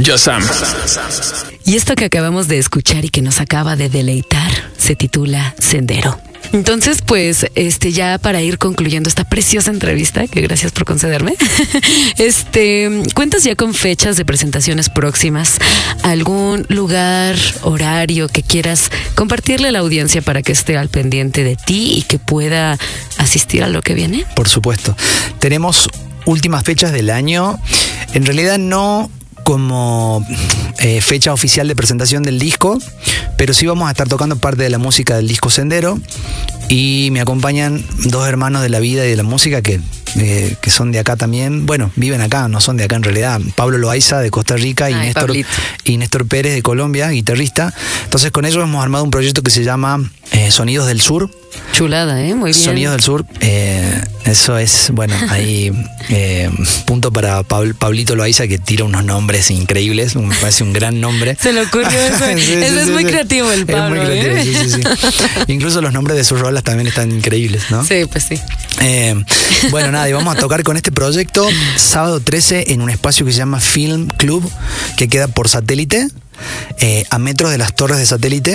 Yasam. Y esto que acabamos de escuchar y que nos acaba de deleitar se titula Sendero. Entonces, pues, ya para ir concluyendo esta preciosa entrevista, que gracias por concederme, ¿cuentas ya con fechas de presentaciones próximas? ¿Algún lugar, horario que quieras compartirle a la audiencia para que esté al pendiente de ti y que pueda asistir a lo que viene? Por supuesto. Tenemos últimas fechas del año. En realidad no como fecha oficial de presentación del disco, pero sí vamos a estar tocando parte de la música del disco Sendero, y me acompañan dos hermanos de la vida y de la música que son de acá también. Bueno, viven acá, no son de acá en realidad. Pablo Loaiza de Costa Rica y Néstor Pérez de Colombia, guitarrista. Entonces con ellos hemos armado un proyecto que se llama Sonidos del Sur. Chulada, muy bien. Sonidos del Sur. Eso es, bueno, ahí punto para Pablito Loaiza, que tira unos nombres increíbles. Me parece un gran nombre. Se le ocurrió eso. Sí, eso es muy creativo el Pablo. Es muy creativo, sí. Incluso los nombres de sus rolas también están increíbles, ¿no? Sí, pues sí. Bueno, nada, y vamos a tocar con este proyecto sábado 13 en un espacio que se llama Film Club, que queda por Satélite, a metros de las torres de Satélite.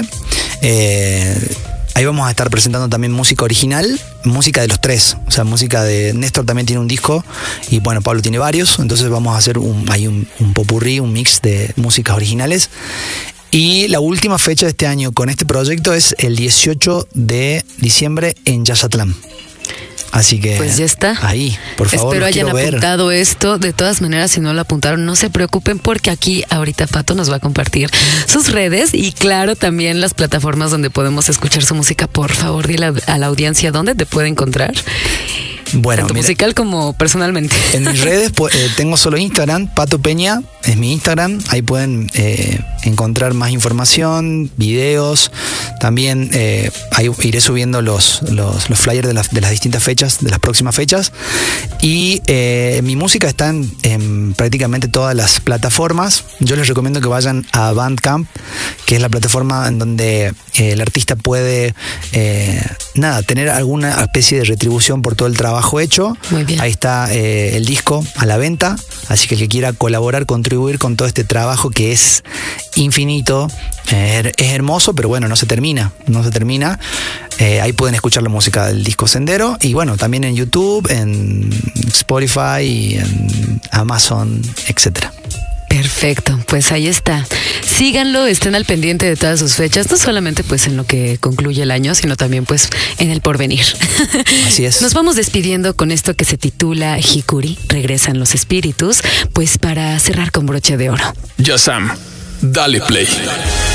Ahí vamos a estar presentando también música original, música de los tres. O sea, música de Néstor también tiene un disco y bueno, Pablo tiene varios. Entonces vamos a hacer un popurrí, un mix de músicas originales. Y la última fecha de este año con este proyecto es el 18 de diciembre en Yazatlán. Así que pues ya está. Ahí, por favor. Espero hayan apuntado esto. De todas maneras, si no lo apuntaron, no se preocupen, porque aquí ahorita Pato nos va a compartir sus redes y claro, también las plataformas donde podemos escuchar su música. Por favor, dile a la audiencia dónde te puede encontrar. Bueno, tanto musical como personalmente. En mis redes tengo solo Instagram, Pato Peña es mi Instagram. Ahí pueden encontrar más información, videos. También ahí iré subiendo los flyers de las distintas fechas, de las próximas fechas. Y mi música está en prácticamente todas las plataformas. Yo les recomiendo que vayan a Bandcamp, que es la plataforma en donde el artista puede tener alguna especie de retribución por todo el trabajo hecho. Muy bien. Ahí está el disco a la venta, así que el que quiera colaborar, contribuir con todo este trabajo que es infinito, es hermoso, pero bueno, no se termina. Ahí pueden escuchar la música del disco Sendero, y bueno, también en YouTube, en Spotify, y en Amazon, etcétera. Perfecto, pues ahí está. Síganlo, estén al pendiente de todas sus fechas, no solamente pues en lo que concluye el año, sino también pues en el porvenir. Así es. Nos vamos despidiendo con esto que se titula Hikuri, regresan los espíritus, pues para cerrar con broche de oro. Yasam, dale play.